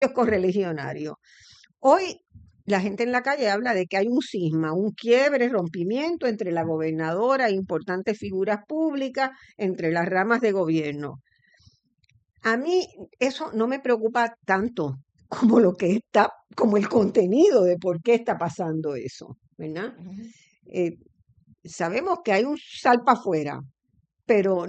correligionario. Hoy la gente en la calle habla de que hay un cisma, un quiebre, rompimiento entre la gobernadora e importantes figuras públicas, entre las ramas de gobierno. A mí eso no me preocupa tanto como lo que está, como el contenido de por qué está pasando eso, ¿verdad? Eh, Sabemos que hay un salpa afuera, pero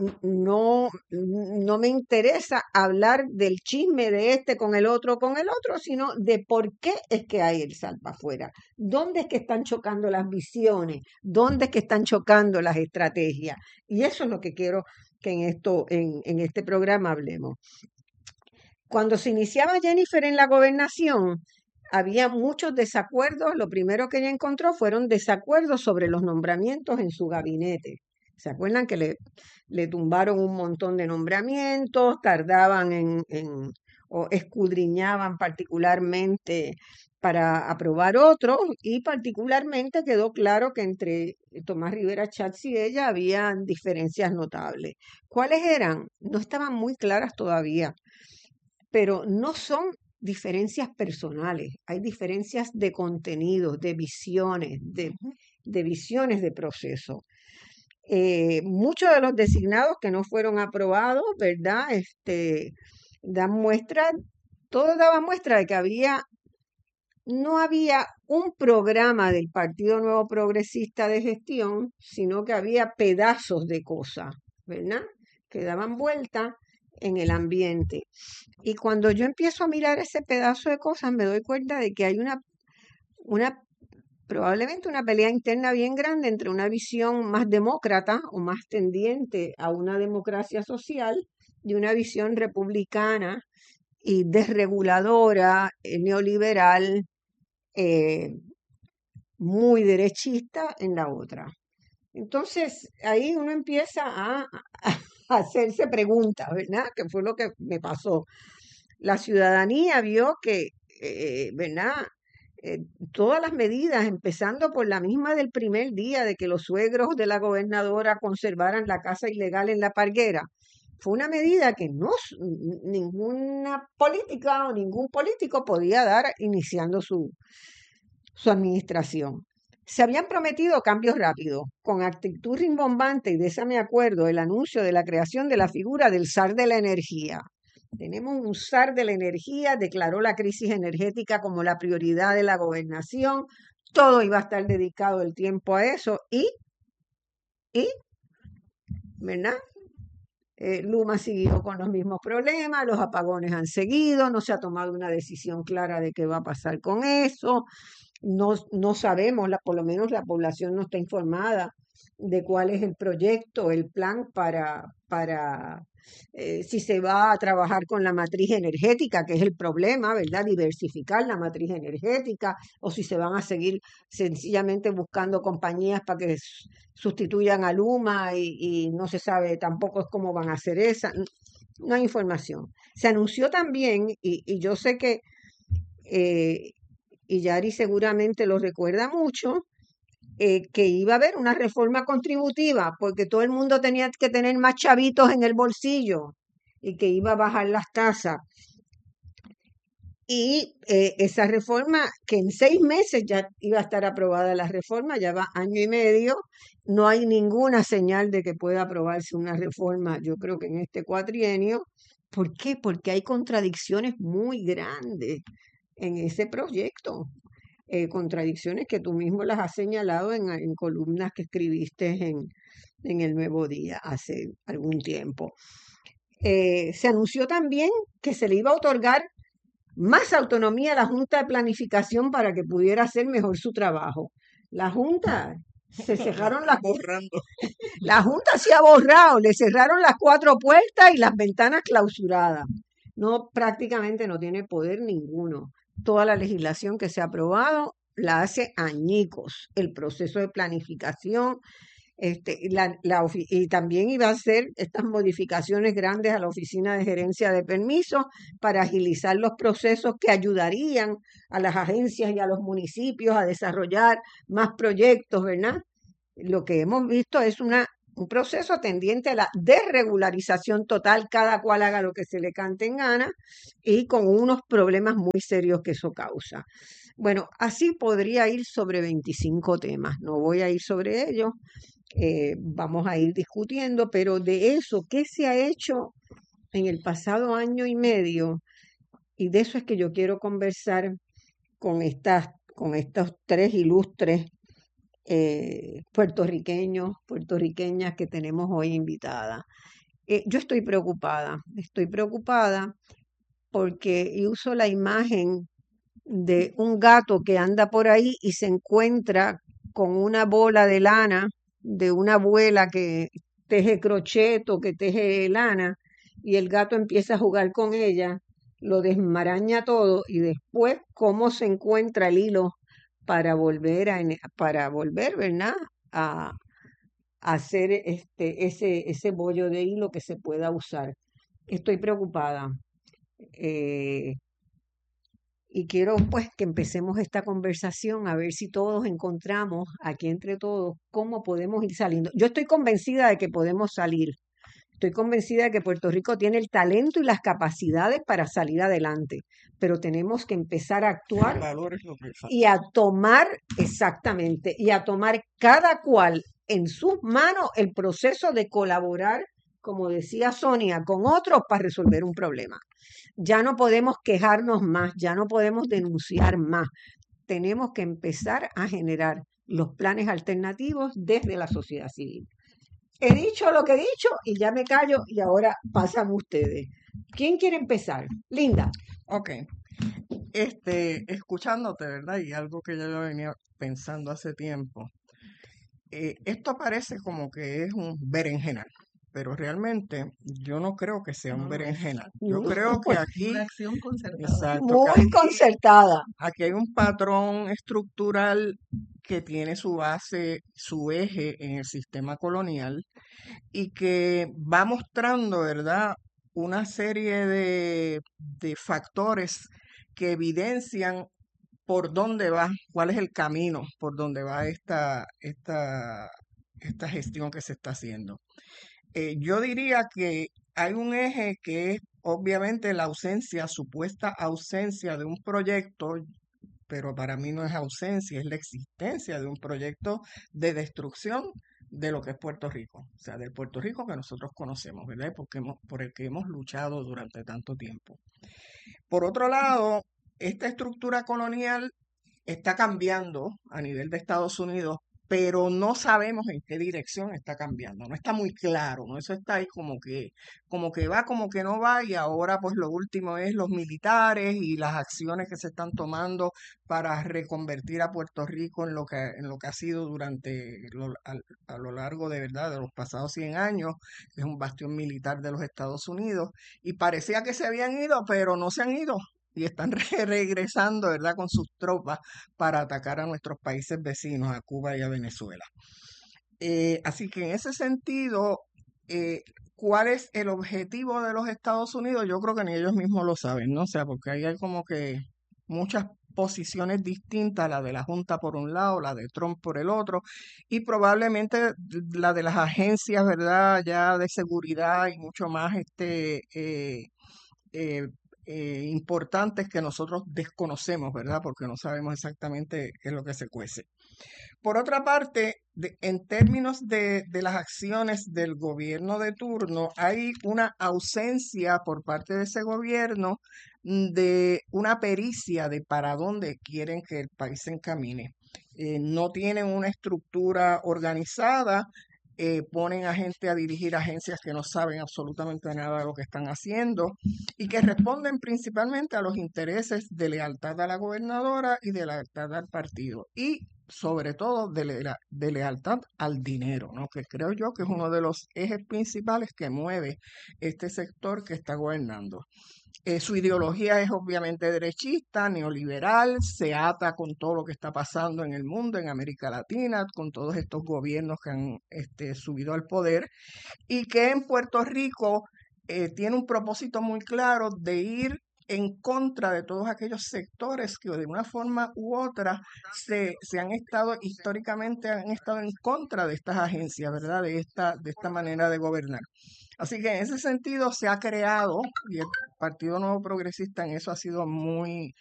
no me interesa hablar del chisme de este con el otro, sino de por qué es que hay el salpa afuera, dónde es que están chocando las visiones, dónde es que están chocando las estrategias. Y eso es lo que quiero que en este programa hablemos. Cuando se iniciaba Jennifer en la gobernación, había muchos desacuerdos. Lo primero que ella encontró fueron desacuerdos sobre los nombramientos en su gabinete. ¿Se acuerdan que le tumbaron un montón de nombramientos, tardaban o escudriñaban particularmente para aprobar otros? Y particularmente quedó claro que entre Tomás Rivera Schatz y ella había diferencias notables. ¿Cuáles eran? No estaban muy claras todavía, pero no son diferencias personales, hay diferencias de contenidos, de visiones, de visiones de proceso. Muchos de los designados que no fueron aprobados, ¿verdad? Dan muestra, todo daba muestra de que no había un programa del Partido Nuevo Progresista de gestión, sino que había pedazos de cosas, ¿verdad? Que daban vuelta en el ambiente. Y cuando yo empiezo a mirar ese pedazo de cosas, me doy cuenta de que hay probablemente una pelea interna bien grande entre una visión más demócrata o más tendiente a una democracia social y una visión republicana y desreguladora, neoliberal, muy derechista en la otra. Entonces, ahí uno empieza a hacerse preguntas, ¿verdad? Que fue lo que me pasó. La ciudadanía vio que, ¿verdad? Todas las medidas, empezando por la misma del primer día de que los suegros de la gobernadora conservaran la casa ilegal en La Parguera, fue una medida que ninguna política o ningún político podía dar iniciando su administración. Se habían prometido cambios rápidos, con actitud rimbombante, y de esa me acuerdo, el anuncio de la creación de la figura del zar de la energía. Tenemos un zar de la energía, declaró la crisis energética como la prioridad de la gobernación, todo iba a estar dedicado el tiempo a eso y ¿verdad? Luma siguió con los mismos problemas, los apagones han seguido, no se ha tomado una decisión clara de qué va a pasar con eso. No sabemos, por lo menos la población no está informada de cuál es el proyecto, el plan para si se va a trabajar con la matriz energética, que es el problema, ¿verdad? Diversificar la matriz energética, o si se van a seguir sencillamente buscando compañías para que sustituyan a Luma y no se sabe tampoco es cómo van a hacer esa. No hay información. Se anunció también, y yo sé que y Yari seguramente lo recuerda mucho, que iba a haber una reforma contributiva, porque todo el mundo tenía que tener más chavitos en el bolsillo y que iba a bajar las tasas. Y esa reforma, que en 6 meses ya iba a estar aprobada la reforma, ya va año y medio, no hay ninguna señal de que pueda aprobarse una reforma, yo creo que en este cuatrienio. ¿Por qué? Porque hay contradicciones muy grandes en ese proyecto, contradicciones que tú mismo las has señalado en columnas que escribiste en El Nuevo Día hace algún tiempo. Se anunció también que se le iba a otorgar más autonomía a la Junta de Planificación para que pudiera hacer mejor su trabajo. La Junta se cerraron la Junta se ha borrado, le cerraron las 4 puertas y las ventanas clausuradas. No, prácticamente no tiene poder ninguno. Toda la legislación que se ha aprobado la hace añicos. El proceso de planificación, y también iba a hacer estas modificaciones grandes a la Oficina de Gerencia de Permisos para agilizar los procesos que ayudarían a las agencias y a los municipios a desarrollar más proyectos, ¿verdad? Lo que hemos visto es una un proceso tendiente a la desregularización total, cada cual haga lo que se le cante en gana y con unos problemas muy serios que eso causa. Bueno, así podría ir sobre 25 temas, no voy a ir sobre ellos, vamos a ir discutiendo, pero de eso, ¿qué se ha hecho en el pasado año y medio? Y de eso es que yo quiero conversar con estos tres ilustres puertorriqueños, puertorriqueñas que tenemos hoy invitadas. Yo estoy preocupada porque y uso la imagen de un gato que anda por ahí y se encuentra con una bola de lana de una abuela que teje crochet o que teje lana y el gato empieza a jugar con ella, lo desmaraña todo y después cómo se encuentra el hilo para volver, ¿verdad? A, a hacer ese bollo de hilo que se pueda usar. Estoy preocupada. eh, y quiero pues que empecemos esta conversación a ver si todos encontramos aquí entre todos cómo podemos ir saliendo. Yo estoy convencida de que podemos salir. Estoy convencida de que Puerto Rico tiene el talento y las capacidades para salir adelante, pero tenemos que empezar a El actuar valor es lo que falta. y a tomar, exactamente, y a tomar cada cual en sus manos el proceso de colaborar, como decía Sonia, con otros para resolver un problema. Ya no podemos quejarnos más, ya no podemos denunciar más. Tenemos que empezar a generar los planes alternativos desde la sociedad civil. He dicho lo que he dicho y ya me callo y ahora pasan ustedes. ¿Quién quiere empezar? Linda. Ok, escuchándote, ¿verdad? Y algo que yo venía pensando hace tiempo. Esto parece como que es un berenjenal, pero realmente yo no creo que sea un No lo es. berenjenal. Yo creo que Es aquí, una acción concertada. exacto, que Muy concertada. aquí hay un patrón estructural que tiene su base, su eje en el sistema colonial y que va mostrando, ¿verdad? Una serie de factores que evidencian por dónde va, cuál es el camino por donde va esta gestión que se está haciendo. Yo diría que hay un eje que es obviamente la ausencia, supuesta ausencia de un proyecto, pero para mí no es ausencia, es la existencia de un proyecto de destrucción de lo que es Puerto Rico, o sea, del Puerto Rico que nosotros conocemos, ¿verdad? Por el que hemos luchado durante tanto tiempo. Por otro lado, esta estructura colonial está cambiando a nivel de Estados Unidos, pero no sabemos en qué dirección está cambiando, no está muy claro, ¿no? Eso está ahí como que va, como que no va, y ahora pues lo último es los militares y las acciones que se están tomando para reconvertir a Puerto Rico en lo que ha sido a lo largo de verdad de los pasados 100 años, es un bastión militar de los Estados Unidos, y parecía que se habían ido, pero no se han ido. Y están regresando, ¿verdad?, con sus tropas para atacar a nuestros países vecinos, a Cuba y a Venezuela. Así que en ese sentido, ¿cuál es el objetivo de los Estados Unidos? Yo creo que ni ellos mismos lo saben, ¿no? O sea, porque ahí hay como que muchas posiciones distintas, la de la Junta por un lado, la de Trump por el otro, y probablemente la de las agencias, ¿verdad?, ya de seguridad y mucho más eh, importantes que nosotros desconocemos, ¿verdad? Porque no sabemos exactamente qué es lo que se cuece. Por otra parte, en términos de las acciones del gobierno de turno, hay una ausencia por parte de ese gobierno de una pericia de para dónde quieren que el país se encamine. No tienen una estructura organizada, ponen a gente a dirigir agencias que no saben absolutamente nada de lo que están haciendo y que responden principalmente a los intereses de lealtad a la gobernadora y de lealtad al partido. Y sobre todo de lealtad al dinero, ¿no? Que creo yo que es uno de los ejes principales que mueve este sector que está gobernando. Su ideología es obviamente derechista, neoliberal, se ata con todo lo que está pasando en el mundo, en América Latina, con todos estos gobiernos que han subido al poder, y que en Puerto Rico tiene un propósito muy claro de ir en contra de todos aquellos sectores que de una forma u otra se han estado, históricamente han estado en contra de estas agencias, ¿verdad? De esta manera de gobernar. Así que en ese sentido se ha creado, y el Partido Nuevo Progresista en eso ha sido muy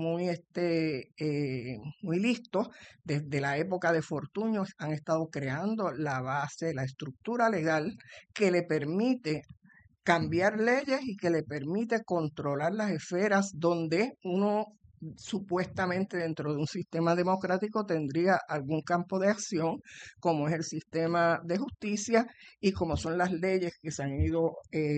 listo. Desde la época de Fortuño han estado creando la base, la estructura legal que le permite cambiar leyes y que le permite controlar las esferas donde uno supuestamente dentro de un sistema democrático tendría algún campo de acción, como es el sistema de justicia y como son las leyes que se han ido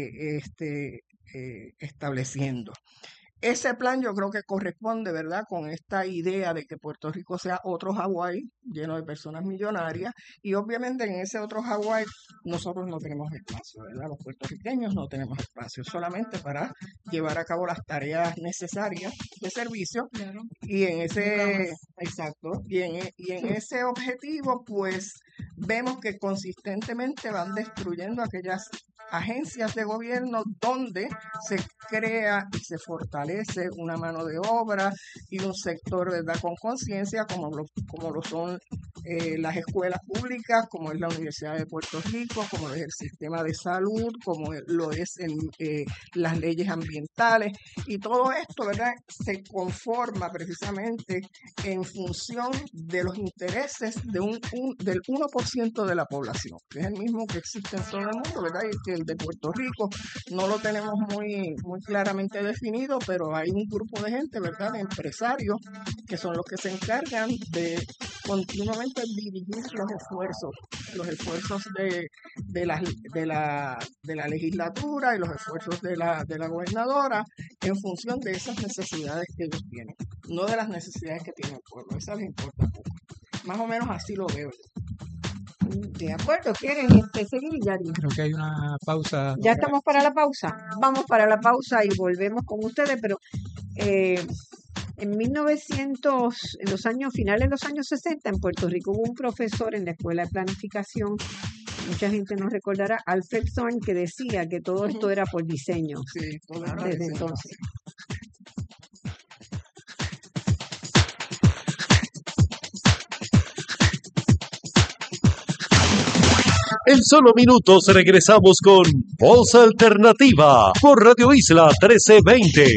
estableciendo. Ese plan yo creo que corresponde, ¿verdad?, con esta idea de que Puerto Rico sea otro Hawái lleno de personas millonarias, y obviamente en ese otro Hawái nosotros no tenemos espacio, ¿verdad? Los puertorriqueños no tenemos espacio solamente para llevar a cabo las tareas necesarias de servicio. Claro. Y en ese, exacto, y en ese objetivo, pues vemos que consistentemente van destruyendo aquellas agencias de gobierno donde se crea y se fortalece una mano de obra y un sector, ¿verdad?, con conciencia, como lo son las escuelas públicas, como es la Universidad de Puerto Rico, como es el sistema de salud, como lo es las leyes ambientales, y todo esto, ¿verdad?, se conforma precisamente en función de los intereses del 1% de la población, que es el mismo que existe en todo el mundo, ¿verdad? Y que el de Puerto Rico no lo tenemos muy claramente definido, pero hay un grupo de gente, ¿verdad?, de empresarios, que son los que se encargan de continuamente dirigir los esfuerzos de la legislatura y los esfuerzos de la gobernadora en función de esas necesidades que ellos tienen, no de las necesidades que tiene el pueblo. Esas les importa poco. Más o menos así lo veo. De acuerdo, ¿quieren seguir, Yari? Creo que hay una pausa. Ya estamos para la pausa. Vamos para la pausa y volvemos con ustedes, pero en 1900, en los años finales de los años 60, en Puerto Rico hubo un profesor en la Escuela de Planificación, mucha gente nos recordará, Alfred Zorn, que decía que todo esto era por diseño. Sí, todo era desde diseño. entonces. En solo minutos regresamos con Voz Alternativa por Radio Isla 1320.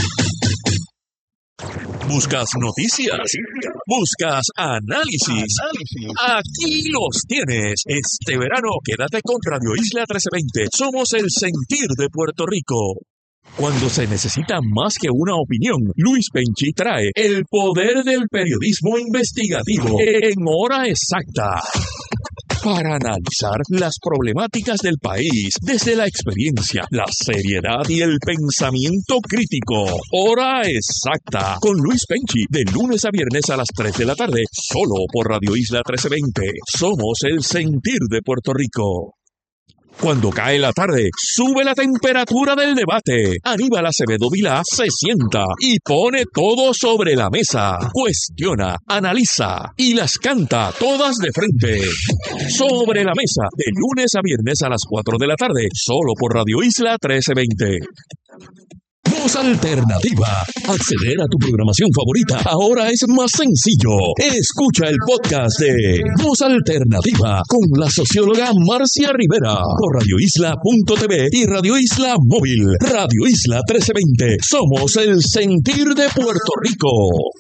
¿Buscas noticias? ¿Buscas análisis? Aquí los tienes. Este verano quédate con Radio Isla 1320. Somos el sentir de Puerto Rico. Cuando se necesita más que una opinión, Luis Penchi trae el poder del periodismo investigativo en hora exacta, para analizar las problemáticas del país desde la experiencia, la seriedad y el pensamiento crítico. Hora exacta con Luis Penchi, de lunes a viernes a las 3 de la tarde, solo por Radio Isla 1320. Somos el sentir de Puerto Rico. Cuando cae la tarde, sube la temperatura del debate. Aníbal Acevedo Vilá se sienta y pone todo sobre la mesa. Cuestiona, analiza y las canta todas de frente. Sobre la mesa, de lunes a viernes a las 4 de la tarde, solo por Radio Isla 1320. Voz Alternativa. Acceder a tu programación favorita ahora es más sencillo. Escucha el podcast de Voz Alternativa con la socióloga Marcia Rivera por radioisla.tv y Radio Isla Móvil. Radio Isla 1320. Somos el sentir de Puerto Rico.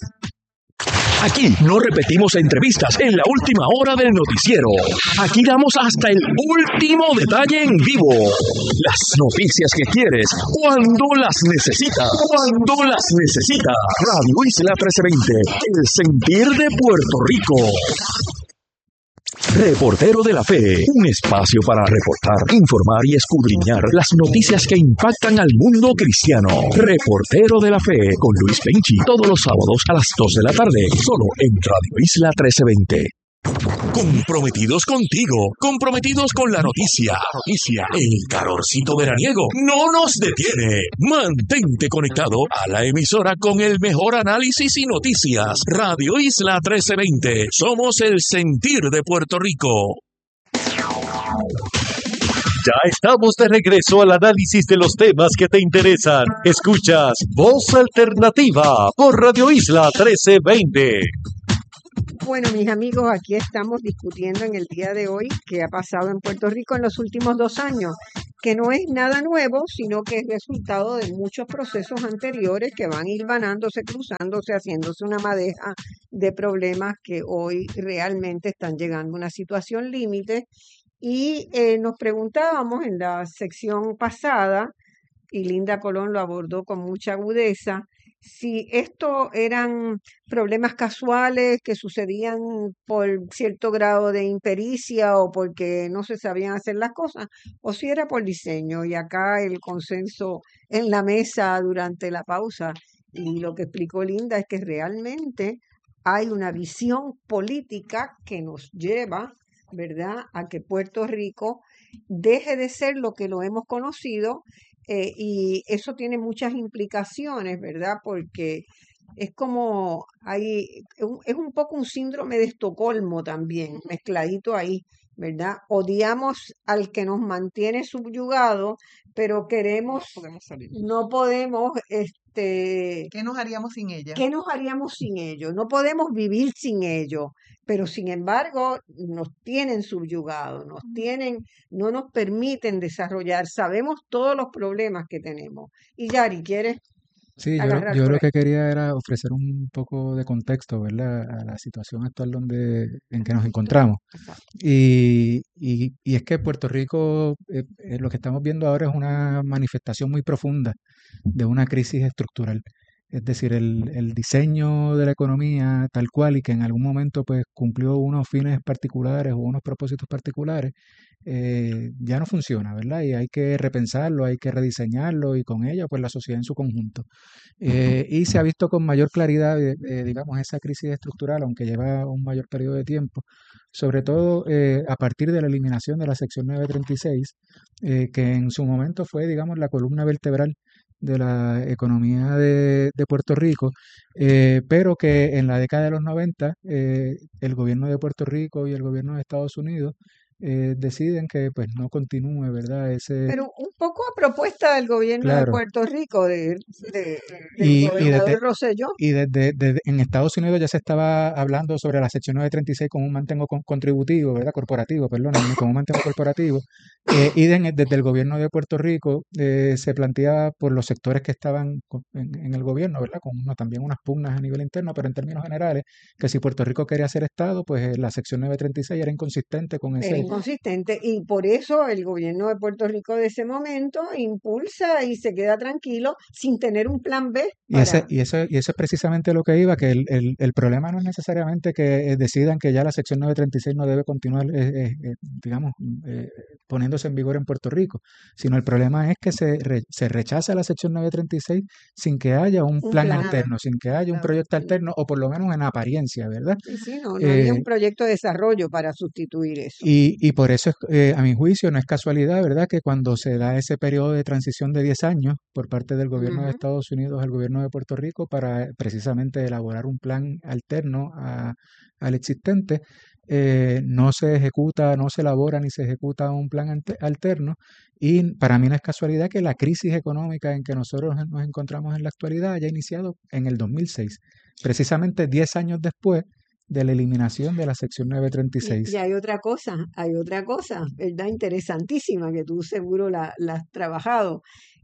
Aquí no repetimos entrevistas en la última hora del noticiero. Aquí damos hasta el último detalle en vivo. Las noticias que quieres, cuando las necesitas. Cuando las necesitas. Radio Isla 1320, el sentir de Puerto Rico. Reportero de la Fe, un espacio para reportar, informar y escudriñar las noticias que impactan al mundo cristiano. Reportero de la Fe con Luis Penchi, todos los sábados a las 2 de la tarde, solo en Radio Isla 1320. Comprometidos contigo, comprometidos con la noticia. El calorcito veraniego no nos detiene. Mantente conectado a la emisora con el mejor análisis y noticias. Radio Isla 1320. Somos el sentir de Puerto Rico. Ya estamos de regreso al análisis de los temas que te interesan. Escuchas Voz Alternativa por Radio Isla 1320. Bueno, mis amigos, aquí estamos discutiendo en el día de hoy qué ha pasado en Puerto Rico en los últimos 2 años, que no es nada nuevo, sino que es resultado de muchos procesos anteriores que van hilvanándose, cruzándose, haciéndose una madeja de problemas que hoy realmente están llegando a una situación límite. Y nos preguntábamos en la sección pasada, y Linda Colón lo abordó con mucha agudeza, si esto eran problemas casuales que sucedían por cierto grado de impericia o porque no se sabían hacer las cosas, o si era por diseño. Y acá el consenso en la mesa durante la pausa y lo que explicó Linda es que realmente hay una visión política que nos lleva, ¿verdad?, a que Puerto Rico deje de ser lo que lo hemos conocido, y eso tiene muchas implicaciones, ¿verdad? Porque es como es un poco un síndrome de Estocolmo también, mezcladito ahí, ¿verdad? Odiamos al que nos mantiene subyugado, pero queremos, Podemos salir. no podemos, ¿Qué nos haríamos sin ella? ¿qué nos haríamos sin ellos? No podemos vivir sin ellos, pero sin embargo nos tienen subyugados, no nos permiten desarrollar. Sabemos todos los problemas que tenemos. Y Yari, ¿quieres Sí, agarrar yo por lo ahí? que quería era ofrecer un poco de contexto, ¿verdad? A la situación actual en que nos encontramos. Exacto. Y es que Puerto Rico, lo que estamos viendo ahora es una manifestación muy profunda de una crisis estructural. Es decir, el diseño de la economía tal cual y que en algún momento pues cumplió unos fines particulares o unos propósitos particulares, ya no funciona, ¿verdad? Y hay que repensarlo, hay que rediseñarlo y con ello pues la sociedad en su conjunto. Y se ha visto con mayor claridad, digamos, esa crisis estructural, aunque lleva un mayor periodo de tiempo, sobre todo a partir de la eliminación de la sección 936, que en su momento fue, digamos, la columna vertebral de la economía de Puerto Rico, pero que en la década de los 90 el gobierno de Puerto Rico y el gobierno de Estados Unidos deciden que pues no continúe, ¿verdad? Pero un poco a propuesta del gobierno de Claro, Puerto Rico, del y gobernador desde, Rosselló. y en Estados Unidos ya se estaba hablando sobre la sección 936 como un mantengo contributivo, ¿verdad? Corporativo, perdónenme, como un mantengo corporativo. Desde el gobierno de Puerto Rico se planteaba por los sectores que estaban en el gobierno, ¿verdad? Con también unas pugnas a nivel interno, pero en términos generales, que si Puerto Rico quería ser Estado, pues la sección 936 era inconsistente con Era ese. inconsistente y por eso el gobierno de Puerto Rico de ese momento impulsa y se queda tranquilo sin tener un plan B para... Y eso es precisamente lo que iba, que el problema no es necesariamente que decidan que ya la sección 936 no debe continuar, digamos, poniéndose en vigor en Puerto Rico, sino el problema es que se rechaza la sección 936 sin que haya un Un plan plan. alterno, sin que haya un proyecto alterno, o por lo menos en apariencia, ¿verdad? Sí, no había Eh, un proyecto de desarrollo para sustituir eso. y por eso, a mi juicio, no es casualidad, ¿verdad?, que cuando se da ese periodo de transición de 10 años por parte del gobierno de Ujú. Estados Unidos al gobierno de Puerto Rico para precisamente elaborar un plan alterno al existente, no se ejecuta, no se elabora ni se ejecuta un plan alterno. Y para mí no es casualidad que la crisis económica en que nosotros nos encontramos en la actualidad haya iniciado en el 2006, precisamente 10 años después de la eliminación de la sección Y 936. hay otra cosa, ¿verdad? Interesantísima que tú seguro la has trabajado.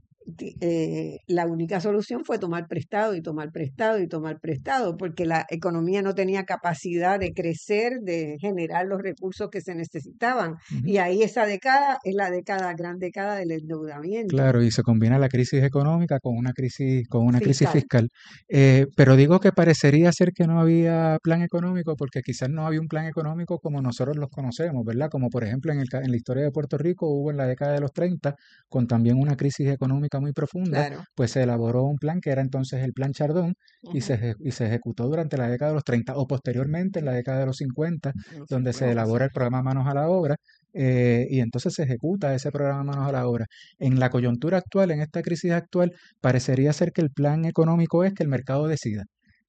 La única solución fue tomar prestado y tomar prestado y tomar prestado, porque la economía no tenía capacidad de crecer, de generar los recursos que se necesitaban. Ujú. Y ahí esa década es la gran década del endeudamiento Claro, y se combina la crisis económica con una crisis fiscal. fiscal. Pero digo que parecería ser que no había plan económico porque quizás no había un plan económico como nosotros los conocemos, ¿verdad? Como por ejemplo en la historia de Puerto Rico hubo en la década de los 30, con también una crisis económica muy profunda, Claro. pues se elaboró un plan que era entonces el Plan Chardón y Ujú. se ejecutó durante la década de los 30 o posteriormente en la década de los 50, No sé, donde se bueno, elabora el programa Manos a la Obra. Y entonces se ejecuta ese programa Manos a la Obra. En la coyuntura actual, en esta crisis actual, parecería ser que el plan económico es que el mercado decida.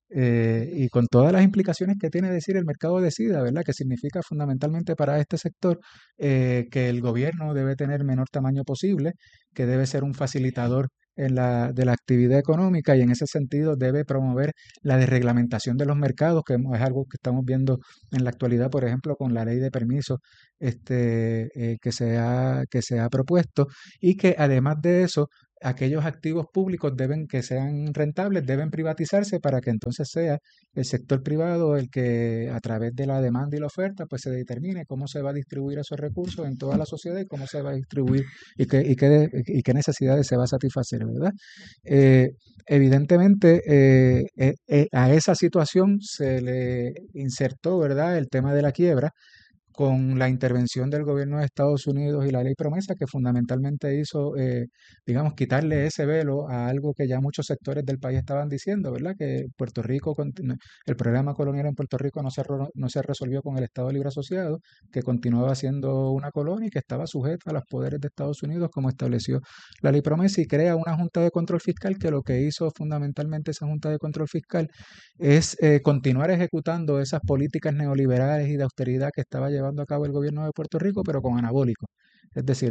y con todas las implicaciones que tiene decir el mercado decida, ¿verdad? Que significa fundamentalmente para este sector que el gobierno debe tener menor tamaño posible, que debe ser un facilitador de la actividad económica y en ese sentido debe promover la desreglamentación de los mercados, que es algo que estamos viendo en la actualidad, por ejemplo, con la ley de permisos que se ha propuesto y que además de eso aquellos activos públicos que sean rentables deben privatizarse para que entonces sea el sector privado el que a través de la demanda y la oferta pues se determine cómo se va a distribuir esos recursos en toda la sociedad y cómo se va a distribuir y qué necesidades se va a satisfacer, ¿verdad? Eh, Evidentemente a esa situación se le insertó, ¿verdad?, el tema de la quiebra con la intervención del gobierno de Estados Unidos y la ley promesa que fundamentalmente hizo, digamos, quitarle ese velo a algo que ya muchos sectores del país estaban diciendo, ¿verdad? Que Puerto Rico, el programa colonial en Puerto Rico no se resolvió con el Estado Libre Asociado, que continuaba siendo una colonia y que estaba sujeta a los poderes de Estados Unidos, como estableció la ley promesa, y crea una Junta de Control Fiscal que lo que hizo fundamentalmente esa Junta de Control Fiscal es continuar ejecutando esas políticas neoliberales y de austeridad que estaba llevando a cabo el gobierno de Puerto Rico, pero con anabólicos. Es decir,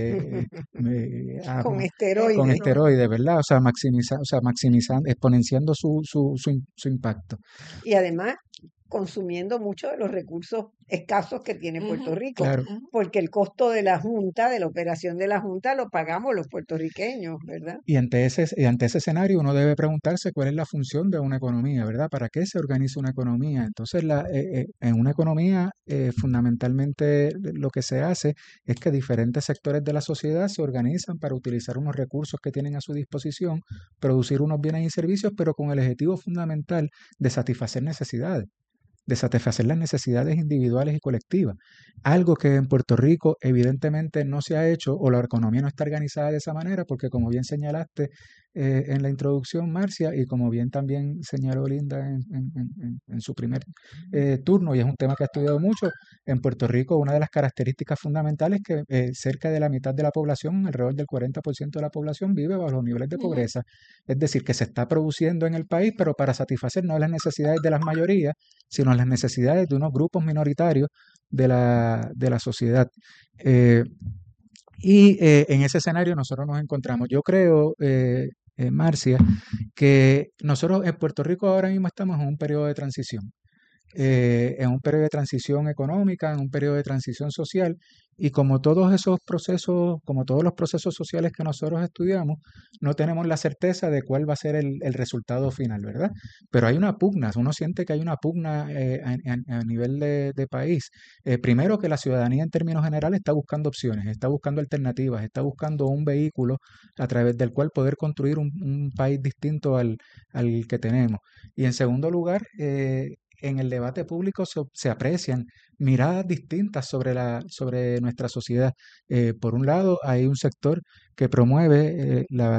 Con con esteroides. esteroides, ¿verdad? O sea, maximizando, exponenciando su impacto. Y además consumiendo mucho de los recursos escasos que tiene Puerto Rico, Claro. porque el costo de la Junta, de la operación de la Junta, lo pagamos los puertorriqueños, ¿verdad? Y ante ese escenario uno debe preguntarse cuál es la función de una economía, ¿verdad? ¿Para qué se organiza una economía? Entonces, en una economía, fundamentalmente lo que se hace es que diferentes sectores de la sociedad se organizan para utilizar unos recursos que tienen a su disposición, producir unos bienes y servicios, pero con el objetivo fundamental de satisfacer necesidades, de satisfacer las necesidades individuales y colectivas. Algo que en Puerto Rico evidentemente no se ha hecho o la economía no está organizada de esa manera porque como bien señalaste en la introducción, Marcia, y como bien también señaló Linda en su primer turno, y es un tema que ha estudiado mucho, en Puerto Rico una de las características fundamentales es que cerca de la mitad de la población, alrededor del 40% de la población, vive bajo los niveles de pobreza. Es decir, que se está produciendo en el país, pero para satisfacer no las necesidades de las mayorías, sino las necesidades de unos grupos minoritarios de la sociedad. En ese escenario nosotros nos encontramos. Yo creo, Marcia, que nosotros en Puerto Rico ahora mismo estamos en un periodo de transición. En un periodo de transición económica, en un periodo de transición social, y como todos esos procesos, como todos los procesos sociales que nosotros estudiamos, no tenemos la certeza de cuál va a ser el resultado final, ¿verdad? Pero hay una pugna, uno siente que hay una pugna a nivel de país. Primero que la ciudadanía en términos generales está buscando opciones, está buscando alternativas, está buscando un vehículo a través del cual poder construir un país distinto al que tenemos. Y en segundo lugar, en el debate público se aprecian miradas distintas sobre nuestra sociedad. Por un lado, hay un sector que promueve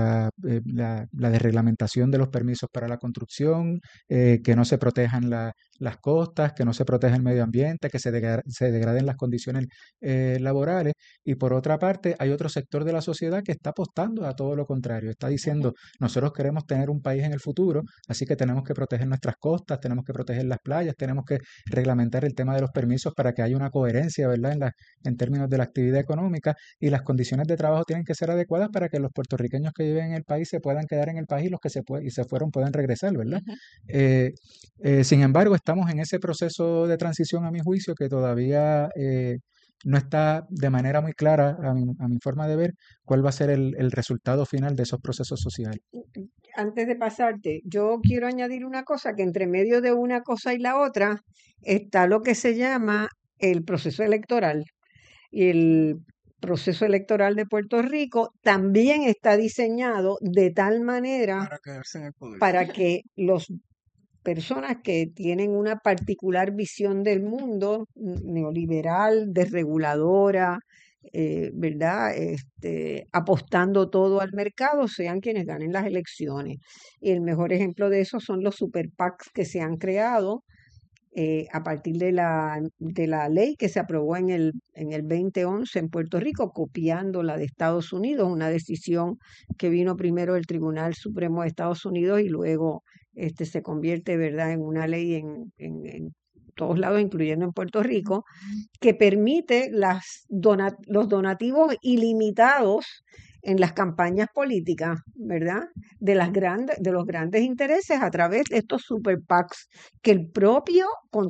la desreglamentación de los permisos para la construcción, que no se protejan las costas, que no se proteja el medio ambiente, que se degraden las condiciones laborales. Y por otra parte, hay otro sector de la sociedad que está apostando a todo lo contrario. Está diciendo, nosotros queremos tener un país en el futuro, así que tenemos que proteger nuestras costas, tenemos que proteger las playas, tenemos que reglamentar el tema de los permisos para que haya una coherencia, ¿verdad?, en términos de la actividad económica, y las condiciones de trabajo tienen que ser adecuadas para que los puertorriqueños que viven en el país se puedan quedar en el país y los que se fueron puedan regresar, ¿verdad? Sin embargo, estamos en ese proceso de transición, a mi juicio, que todavía no está de manera muy clara, a mi forma de ver, cuál va a ser el resultado final de esos procesos sociales. Antes de pasarte, yo quiero añadir una cosa, que entre medio de una cosa y la otra está lo que se llama el proceso electoral. Y el proceso electoral de Puerto Rico también está diseñado de tal manera para quedarse en el poder. para que las personas que tienen una particular visión del mundo, neoliberal, desreguladora, ¿verdad? Apostando todo al mercado, sean quienes ganen las elecciones. Y el mejor ejemplo de eso son los super PACs que se han creado a partir de la ley que se aprobó en el 2011 en Puerto Rico, copiando la de Estados Unidos, una decisión que vino primero del Tribunal Supremo de Estados Unidos y luego se convierte, ¿verdad?, en una ley en todos lados, incluyendo en Puerto Rico, que permite los donativos ilimitados en las campañas políticas, ¿verdad? De los grandes intereses a través de estos super PACs que el propio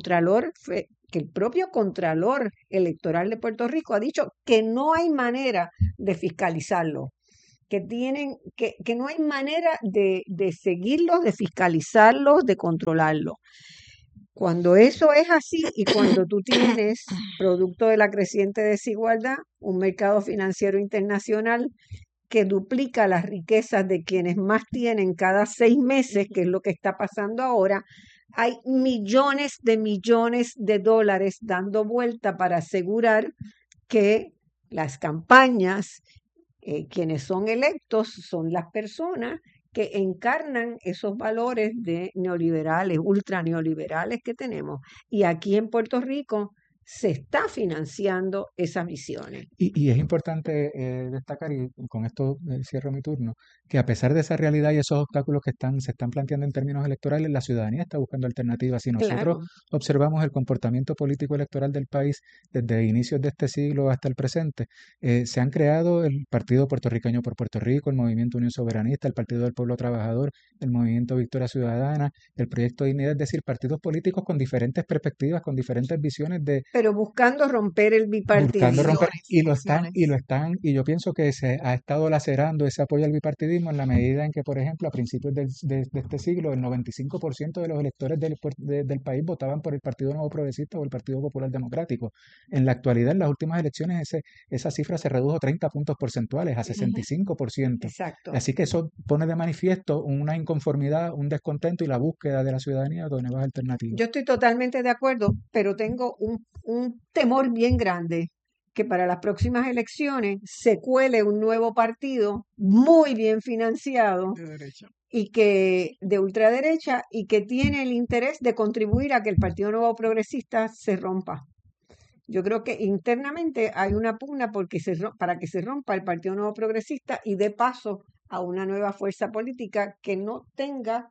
Contralor Electoral de Puerto Rico ha dicho que no hay manera de fiscalizarlo, que no hay manera de seguirlos, de fiscalizarlos, de controlarlos. Cuando eso es así y cuando tú tienes, producto de la creciente desigualdad, un mercado financiero internacional que duplica las riquezas de quienes más tienen cada 6 meses, que es lo que está pasando ahora, hay millones de dólares dando vuelta para asegurar que las campañas, quienes son electos, son las personas que encarnan esos valores de neoliberales, ultra neoliberales que tenemos. Y aquí en Puerto Rico se está financiando esas visiones. Y es importante destacar, y con esto cierro mi turno, que a pesar de esa realidad y esos obstáculos que se están planteando en términos electorales, la ciudadanía está buscando alternativas. Si nosotros Claro. observamos el comportamiento político electoral del país desde inicios de este siglo hasta el presente, se han creado el Partido Puertorriqueño por Puerto Rico, el Movimiento Unión Soberanista, el Partido del Pueblo Trabajador, el Movimiento Victoria Ciudadana, el Proyecto Dignidad, es decir, partidos políticos con diferentes perspectivas, con diferentes visiones de Pero buscando romper el buscando bipartidismo. romper, Visiones. y yo pienso que se ha estado lacerando ese apoyo al bipartidismo en la medida en que, por ejemplo, a principios de este siglo, el 95% de los electores del país votaban por el Partido Nuevo Progresista o el Partido Popular Democrático. En la actualidad, en las últimas elecciones, esa cifra se redujo 30 puntos porcentuales a 65%. Exacto. Así que eso pone de manifiesto una inconformidad, un descontento y la búsqueda de la ciudadanía de nuevas alternativas. Yo estoy totalmente de acuerdo, pero tengo un temor bien grande que para las próximas elecciones se cuele un nuevo partido muy bien financiado de derecha. y que de ultraderecha y que tiene el interés de contribuir a que el Partido Nuevo Progresista se rompa. Yo creo que internamente hay una pugna para que se rompa el Partido Nuevo Progresista y dé paso a una nueva fuerza política que no tenga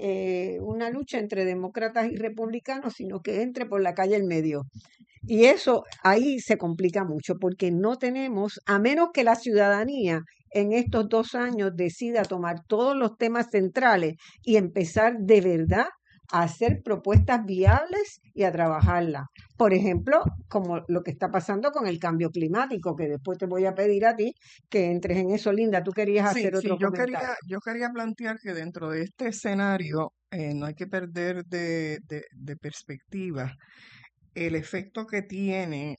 una lucha entre demócratas y republicanos, sino que entre por la calle en medio. Y eso ahí se complica mucho porque no tenemos, a menos que la ciudadanía en estos 2 años decida tomar todos los temas centrales y empezar de verdad a hacer propuestas viables y a trabajarlas. Por ejemplo, como lo que está pasando con el cambio climático, que después te voy a pedir a ti que entres en eso, Linda. Tú querías Sí, hacer sí, otro comentario. yo quería plantear que dentro de este escenario no hay que perder de perspectiva el efecto que tiene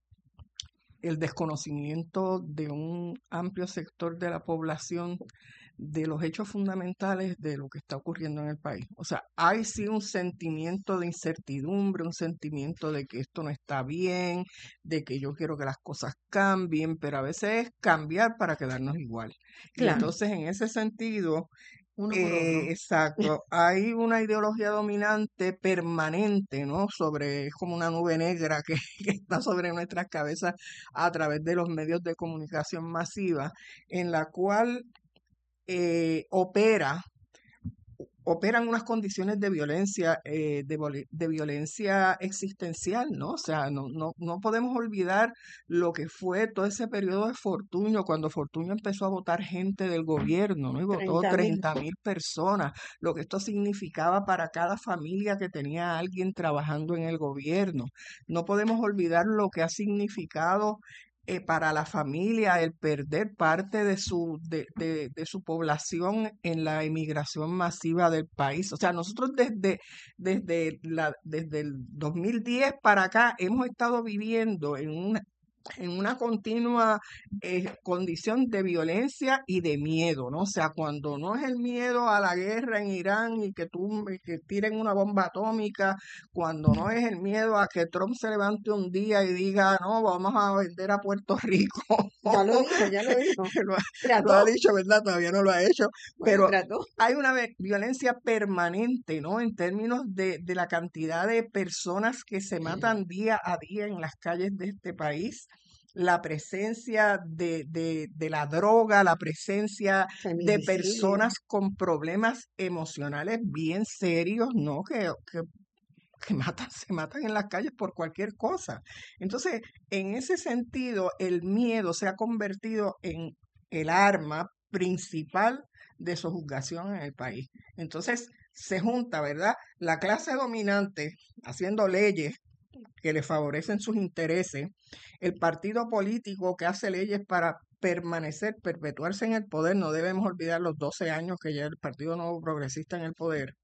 el desconocimiento de un amplio sector de la población de los hechos fundamentales de lo que está ocurriendo en el país. O sea, hay sí un sentimiento de incertidumbre, un sentimiento de que esto no está bien, de que yo quiero que las cosas cambien, pero a veces es cambiar para quedarnos igual. Y Claro. entonces, en ese sentido, Uno por otro. exacto, hay una ideología dominante permanente, ¿no? Es como una nube negra que está sobre nuestras cabezas a través de los medios de comunicación masiva, en la cual operan unas condiciones de violencia, de violencia existencial, ¿no? O sea, no podemos olvidar lo que fue todo ese periodo de Fortuño, cuando Fortuño empezó a votar gente del gobierno, ¿no? Y votó 30,000 personas, lo que esto significaba para cada familia que tenía a alguien trabajando en el gobierno. No podemos olvidar lo que ha significado para la familia el perder parte de su población en la emigración masiva del país. O sea, nosotros desde el 2010 para acá hemos estado viviendo en una continua condición de violencia y de miedo, ¿no? O sea, cuando no es el miedo a la guerra en Irán y que tiren una bomba atómica, cuando no es el miedo a que Trump se levante un día y diga, no, vamos a vender a Puerto Rico. Ya lo dijo. Lo ha dicho, ¿verdad? Todavía no lo ha hecho, pero Trató. hay una violencia permanente, ¿no? En términos de la cantidad de personas que se matan día a día en las calles de este país. la presencia de la droga, la presencia de Feminicidio. personas con problemas emocionales bien serios, ¿no? Que se matan en las calles por cualquier cosa. Entonces, en ese sentido, el miedo se ha convertido en el arma principal de sojuzgación en el país. Entonces, se junta, ¿verdad? La clase dominante haciendo leyes que le favorecen sus intereses, el partido político que hace leyes para perpetuarse en el poder. No debemos olvidar los 12 años que ya el Partido Nuevo Progresista en el poder.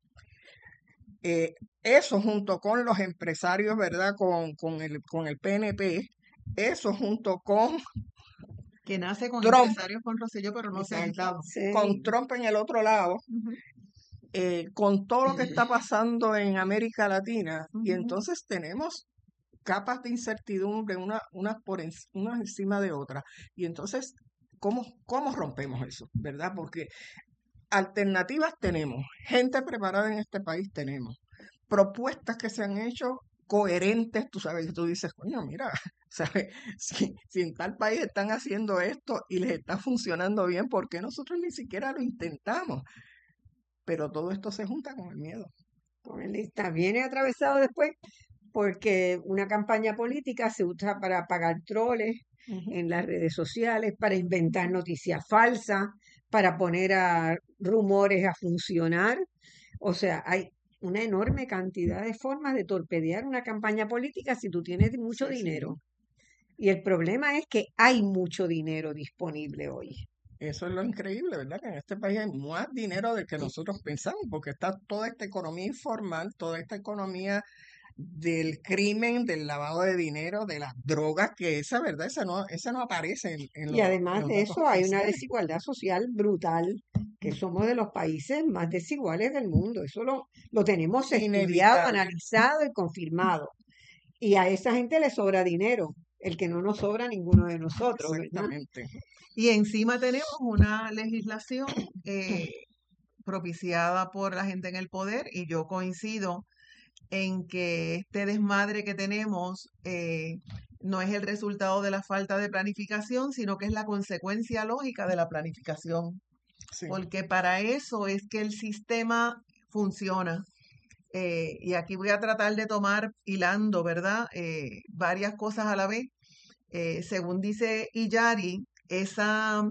Eso junto con los empresarios, ¿verdad? Con el PNP, eso junto con Que nace con Trump, empresarios con Rosselló, pero no se ha exacto, quitado. con Sí. Trump en el otro lado, Ujú, con todo lo que está pasando en América Latina, y ujú. entonces tenemos capas de incertidumbre una encima de otra. Y entonces, ¿cómo rompemos eso? ¿Verdad? Porque alternativas tenemos, gente preparada en este país tenemos, propuestas que se han hecho coherentes, tú sabes, que tú dices, coño, mira, ¿sabes? Si en tal país están haciendo esto y les está funcionando bien, ¿por qué nosotros ni siquiera lo intentamos? Pero todo esto se junta con el miedo. Viene atravesado después porque una campaña política se usa para pagar troles Ujú. en las redes sociales, para inventar noticias falsas, para poner a rumores a funcionar. O sea, hay una enorme cantidad de formas de torpedear una campaña política si tú tienes mucho Sí, sí. dinero. Y el problema es que hay mucho dinero disponible hoy. Eso es lo increíble, ¿verdad? Que en este país hay más dinero del que nosotros pensamos, porque está toda esta economía informal, toda esta economía del crimen, del lavado de dinero, de las drogas, que esa, ¿verdad? Esa no aparece en Y además los de datos eso hay una oficiales. desigualdad social brutal, que somos de los países más desiguales del mundo. Eso lo tenemos estudiado, Inevitable, analizado y confirmado. Y a esa gente le sobra dinero, el que no nos sobra a ninguno de nosotros, ¿verdad? exactamente. Y encima tenemos una legislación propiciada por la gente en el poder, y yo coincido en que este desmadre que tenemos no es el resultado de la falta de planificación, sino que es la consecuencia lógica de la planificación, Sí. porque para eso es que el sistema funciona. Y aquí voy a tratar de tomar hilando, ¿verdad? Varias cosas a la vez. Según dice Iyari, esa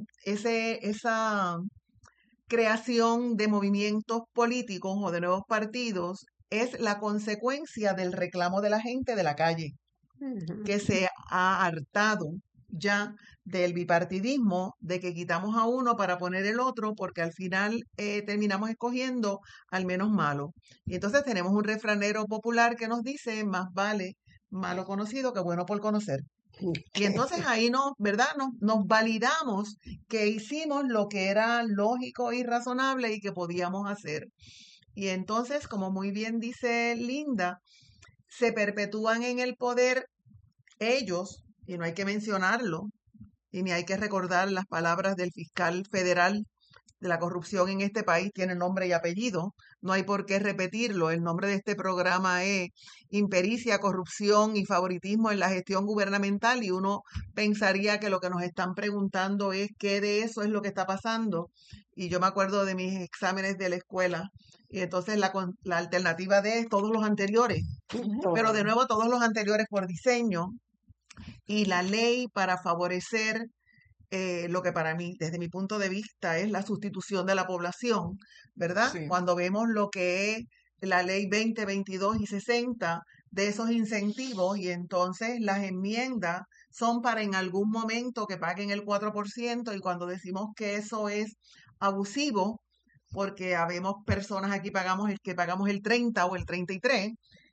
creación de movimientos políticos o de nuevos partidos es la consecuencia del reclamo de la gente de la calle, Ujú. que se ha hartado ya del bipartidismo, de que quitamos a uno para poner el otro, porque al final terminamos escogiendo al menos malo. Y entonces tenemos un refranero popular que nos dice, más vale malo conocido que bueno por conocer. Y entonces ahí ¿verdad? Nos validamos que hicimos lo que era lógico y razonable y que podíamos hacer. Y entonces, como muy bien dice Linda, se perpetúan en el poder ellos, y no hay que mencionarlo, y ni hay que recordar las palabras del fiscal federal de la corrupción en este país, tiene nombre y apellido, no hay por qué repetirlo. El nombre de este programa es Impericia, Corrupción y Favoritismo en la Gestión Gubernamental, y uno pensaría que lo que nos están preguntando es qué de eso es lo que está pasando. Y yo me acuerdo de mis exámenes de la escuela, y entonces la alternativa D es todos los anteriores, pero de nuevo todos los anteriores por diseño, y la ley para favorecer lo que para mí, desde mi punto de vista, es la sustitución de la población, ¿verdad? Sí. Cuando vemos lo que es la ley 20, 22 y 60 de esos incentivos, y entonces las enmiendas son para en algún momento que paguen el 4%, y cuando decimos que eso es abusivo, porque habemos personas aquí que pagamos el 30 o el 33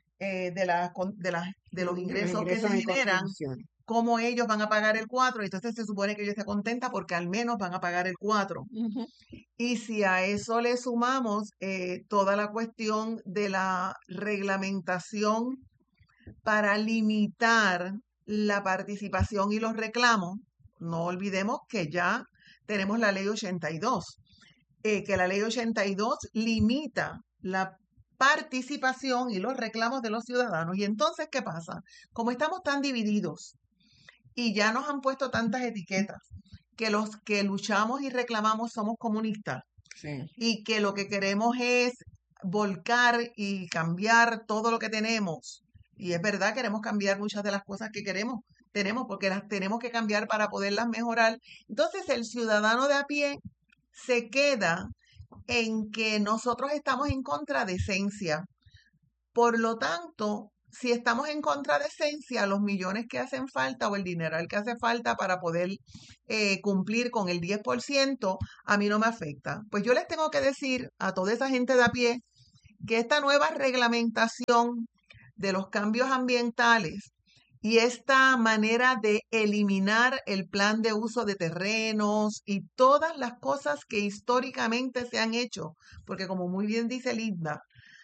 de los ingresos que se en generan, contribuciones. cómo ellos van a pagar el 4, y entonces se supone que ellos estén contentas porque al menos van a pagar el 4. Ujú. Y si a eso le sumamos toda la cuestión de la reglamentación para limitar la participación y los reclamos, no olvidemos que ya tenemos la ley 82, que la ley 82 limita la participación y los reclamos de los ciudadanos. Y entonces, ¿qué pasa? Como estamos tan divididos y ya nos han puesto tantas etiquetas que los que luchamos y reclamamos somos comunistas Sí. y que lo que queremos es volcar y cambiar todo lo que tenemos. Y es verdad, queremos cambiar muchas de las cosas que tenemos porque las tenemos que cambiar para poderlas mejorar. Entonces el ciudadano de a pie se queda en que nosotros estamos en contra de esencia. Por lo tanto, si estamos en contra de esencia, los millones que hacen falta o el dineral que hace falta para poder cumplir con el 10%, a mí no me afecta. Pues yo les tengo que decir a toda esa gente de a pie que esta nueva reglamentación de los cambios ambientales y esta manera de eliminar el plan de uso de terrenos y todas las cosas que históricamente se han hecho, porque como muy bien dice Linda,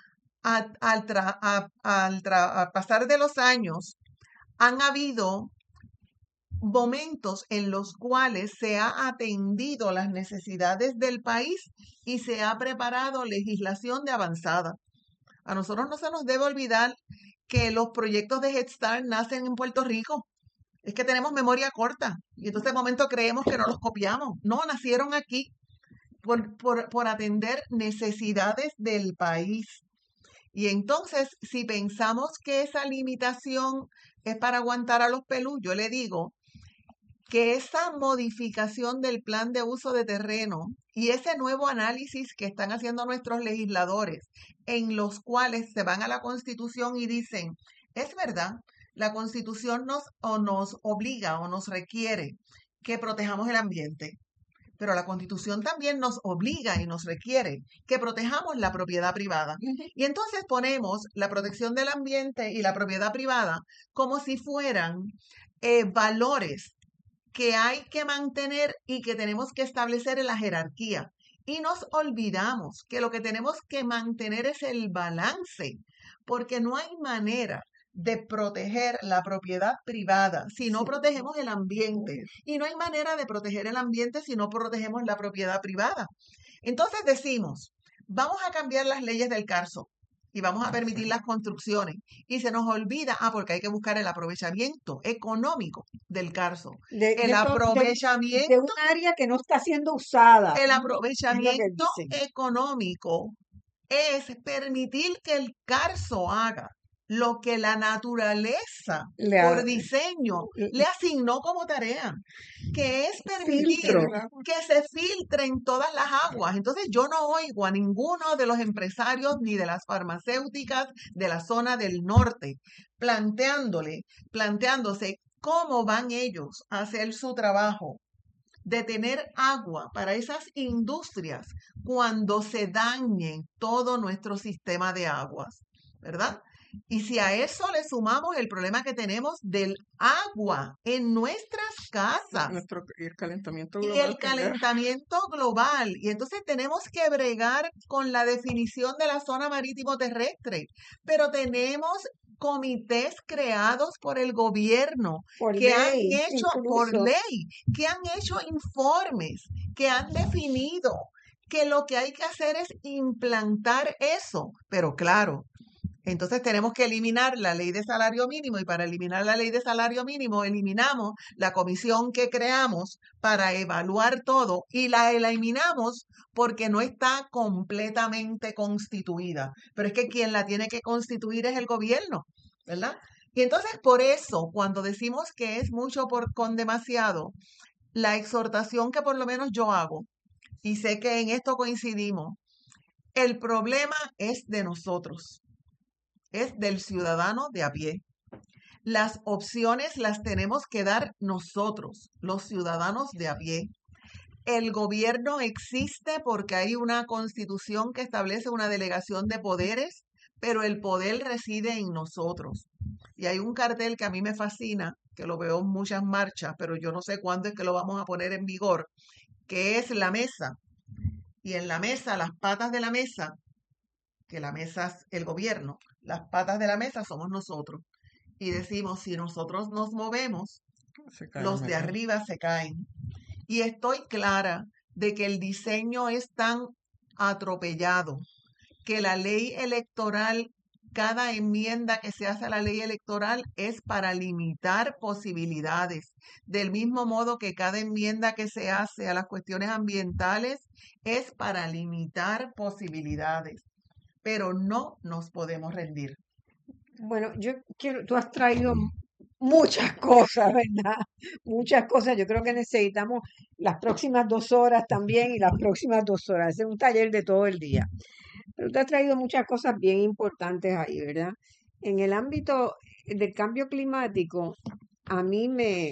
al pasar de los años, han habido momentos en los cuales se ha atendido las necesidades del país y se ha preparado legislación de avanzada. A nosotros no se nos debe olvidar que los proyectos de Head Start nacen en Puerto Rico. Es que tenemos memoria corta y entonces de momento creemos que no los copiamos. No, nacieron aquí por atender necesidades del país. Y entonces, si pensamos que esa limitación es para aguantar a los pelús, yo le digo que esa modificación del plan de uso de terreno y ese nuevo análisis que están haciendo nuestros legisladores, en los cuales se van a la Constitución y dicen, es verdad, la Constitución nos obliga o nos requiere que protejamos el ambiente. Pero la Constitución también nos obliga y nos requiere que protejamos la propiedad privada. Y entonces ponemos la protección del ambiente y la propiedad privada como si fueran valores que hay que mantener y que tenemos que establecer en la jerarquía. Y nos olvidamos que lo que tenemos que mantener es el balance, porque no hay manera de proteger la propiedad privada si no protegemos el ambiente. Y no hay manera de proteger el ambiente si no protegemos la propiedad privada. Entonces decimos, vamos a cambiar las leyes del Carso y vamos a permitir las construcciones. Y se nos olvida, porque hay que buscar el aprovechamiento económico del Carso. El aprovechamiento de un área que no está siendo usada. El Es lo que aprovechamiento dicen. económico es permitir que el Carso haga lo que la naturaleza por diseño le asignó como tarea, que es permitir que se filtren todas las aguas. Entonces yo no oigo a ninguno de los empresarios ni de las farmacéuticas de la zona del norte planteándose cómo van ellos a hacer su trabajo de tener agua para esas industrias cuando se dañe todo nuestro sistema de aguas, ¿verdad? Y si a eso le sumamos el problema que tenemos del agua en nuestras casas Y el calentamiento y global. el calentamiento global, y entonces tenemos que bregar con la definición de la zona marítimo terrestre, pero tenemos comités creados por el gobierno que han hecho por ley, que han hecho informes, que han definido que lo que hay que hacer es implantar eso, pero claro. Entonces tenemos que eliminar la ley de salario mínimo y para eliminar la ley de salario mínimo eliminamos la comisión que creamos para evaluar todo y la eliminamos porque no está completamente constituida. Pero es que quien la tiene que constituir es el gobierno, ¿verdad? Y entonces por eso cuando decimos que es mucho con demasiado, la exhortación que por lo menos yo hago, y sé que en esto coincidimos, el problema es de nosotros. Es del ciudadano de a pie. Las opciones las tenemos que dar nosotros, los ciudadanos de a pie. El gobierno existe porque hay una constitución que establece una delegación de poderes, pero el poder reside en nosotros. Y hay un cartel que a mí me fascina, que lo veo en muchas marchas, pero yo no sé cuándo es que lo vamos a poner en vigor, que es la mesa. Y en la mesa, las patas de la mesa, que la mesa es el gobierno, las patas de la mesa somos nosotros. Y decimos, si nosotros nos movemos, los de arriba se caen. Y estoy clara de que el diseño es tan atropellado que la ley electoral cada enmienda que se hace a la ley electoral es para limitar posibilidades. Del mismo modo que cada enmienda que se hace a las cuestiones ambientales es para limitar posibilidades. Pero no nos podemos rendir. Bueno, tú has traído muchas cosas, ¿verdad? Muchas cosas. Yo creo que necesitamos las próximas 2 horas también y las próximas 2 horas. Hacer un taller de todo el día. Pero tú has traído muchas cosas bien importantes ahí, ¿verdad? En el ámbito del cambio climático, a mí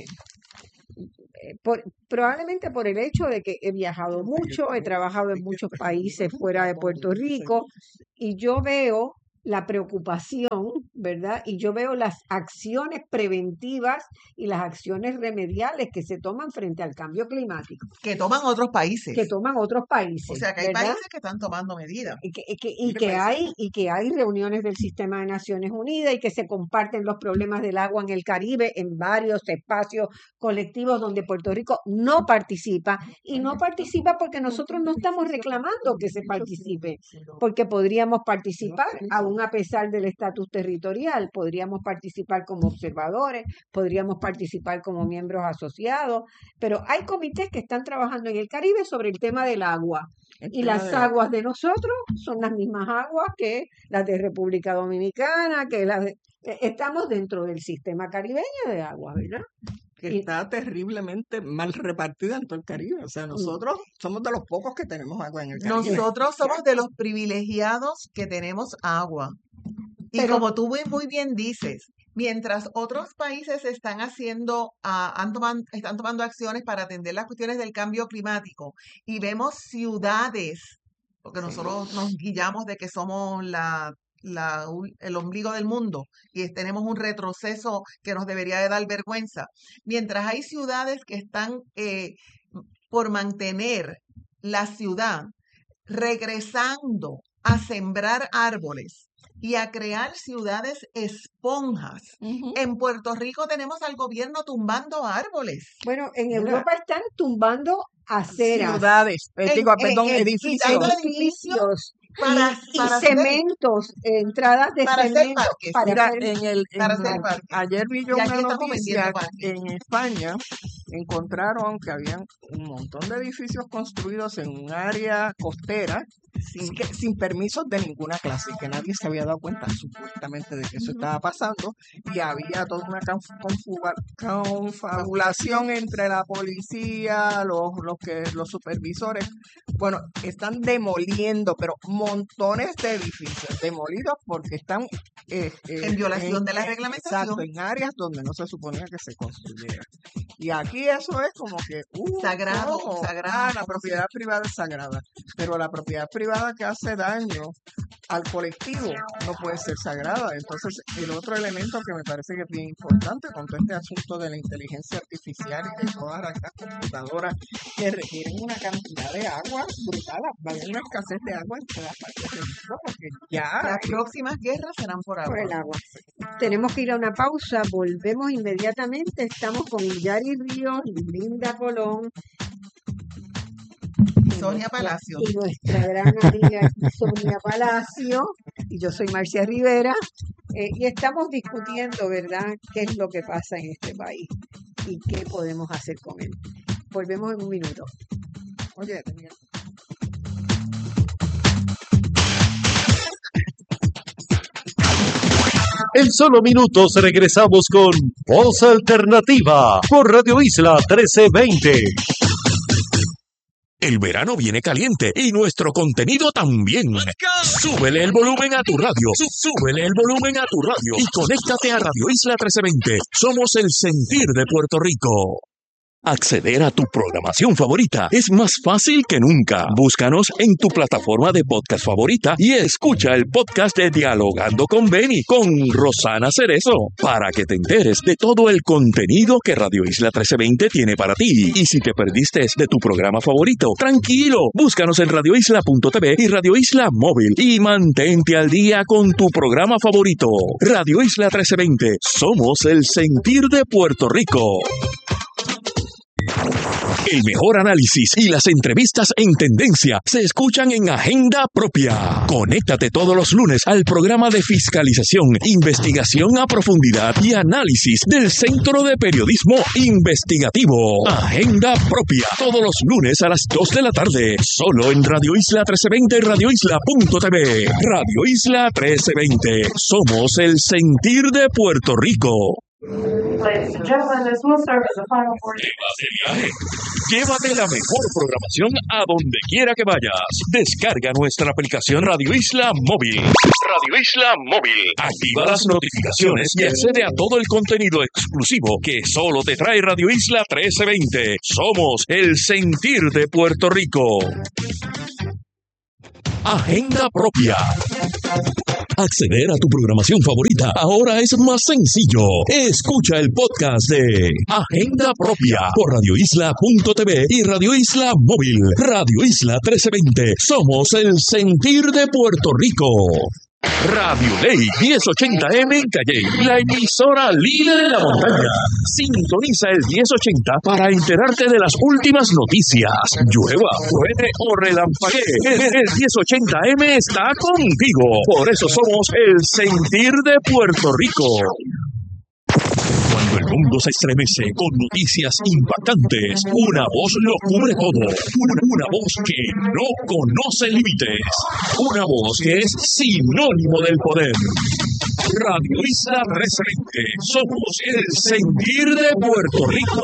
probablemente por el hecho de que he viajado mucho, he trabajado en muchos países fuera de Puerto Rico, y yo veo la preocupación, ¿verdad? Y yo veo las acciones preventivas y las acciones remediales que se toman frente al cambio climático. Que toman otros países. Que toman otros países. O sea, que hay ¿verdad? países que están tomando medidas. Y que hay reuniones del Sistema de Naciones Unidas y que se comparten los problemas del agua en el Caribe en varios espacios colectivos donde Puerto Rico no participa. Y no participa porque nosotros no estamos reclamando que se participe, porque podríamos participar aún a pesar del estatus territorial, podríamos participar como observadores, podríamos participar como miembros asociados, pero hay comités que están trabajando en el Caribe sobre el tema del agua. Y las aguas de nosotros son las mismas aguas que las de República Dominicana, estamos dentro del sistema caribeño de aguas, ¿verdad? Que está terriblemente mal repartida en todo el Caribe. O sea, nosotros somos de los pocos que tenemos agua en el Caribe. Nosotros somos de los privilegiados que tenemos agua. Y como tú muy bien dices, mientras otros países están tomando acciones para atender las cuestiones del cambio climático y vemos ciudades, porque nosotros nos guiamos de que somos el ombligo del mundo y tenemos un retroceso que nos debería de dar vergüenza. Mientras hay ciudades que están por mantener la ciudad regresando a sembrar árboles y a crear ciudades esponjas. En Puerto Rico tenemos al gobierno tumbando árboles. Bueno, en Europa están tumbando aceras. Ciudades, edificios. Y cementos, entradas de cemento ayer vi yo una noticia en España, encontraron que habían un montón de edificios construidos en un área costera sin permisos de ninguna clase, que nadie se había dado cuenta supuestamente de que eso estaba pasando, y había toda una confabulación entre la policía, los supervisores. Bueno, están demoliendo, pero montones de edificios demolidos porque están en violación de la reglamentación. Exacto, en áreas donde no se suponía que se construyera. Y aquí eso es como que sagrado. La propiedad privada es sagrada, pero la propiedad privada que hace daño al colectivo no puede ser sagrada. Entonces, el otro elemento que me parece que es bien importante con todo este asunto de la inteligencia artificial y de todas estas computadoras que requieren una cantidad de agua brutal, va a haber una escasez de agua en todas partes del mundo, porque ya las próximas guerras serán por agua. Por el agua. Tenemos que ir a una pausa, volvemos inmediatamente. Estamos con Yari Ríos, Linda Colón, Sonia Palacio y nuestra gran amiga Sonia Palacio, y yo soy Marcia Rivera, y estamos discutiendo, ¿verdad?, qué es lo que pasa en este país y qué podemos hacer con él. Volvemos en un minuto. Oye, En solo minutos regresamos con Voz Alternativa por Radio Isla 1320. El verano viene caliente y nuestro contenido también. Súbele el volumen a tu radio. Súbele el volumen a tu radio y conéctate a Radio Isla 1320. Somos el sentir de Puerto Rico. Acceder a tu programación favorita es más fácil que nunca. Búscanos en tu plataforma de podcast favorita y escucha el podcast de Dialogando con Beni con Rosana Cerezo para que te enteres de todo el contenido que Radio Isla 1320 tiene para ti. Y si te perdiste de tu programa favorito, tranquilo, búscanos en radioisla.tv y Radio Isla Móvil y mantente al día con tu programa favorito. Radio Isla 1320, somos el sentir de Puerto Rico. El mejor análisis y las entrevistas en tendencia se escuchan en Agenda Propia. Conéctate todos los lunes al programa de fiscalización, investigación a profundidad y análisis del Centro de Periodismo Investigativo. Agenda Propia, todos los lunes a las 2 de la tarde, solo en Radio Isla 1320 y radioisla.tv. Radio Isla 1320, somos el sentir de Puerto Rico. Ladies and gentlemen, this will serve as a final warning. Llévate la mejor programación a donde quiera que vayas. Descarga nuestra aplicación Radio Isla Móvil. Radio Isla Móvil. Activa las notificaciones y accede a todo el contenido exclusivo que solo te trae Radio Isla 1320. Somos el sentir de Puerto Rico. Agenda Propia. Acceder a tu programación favorita ahora es más sencillo. Escucha el podcast de Agenda Propia por radioisla.tv y Radio Isla Móvil. Radio Isla 1320. Somos el sentir de Puerto Rico. Radio Ley 1080M en Calley, la emisora líder en la montaña. Sintoniza el 1080 para enterarte de las últimas noticias. Llueva, truene o relampaguee, el 1080M está contigo. Por eso somos el sentir de Puerto Rico. Cuando el mundo se estremece con noticias impactantes, una voz lo cubre todo. Una voz que no conoce límites. Una voz que es sinónimo del poder. Radio Isla 1320. Somos el sentir de Puerto Rico.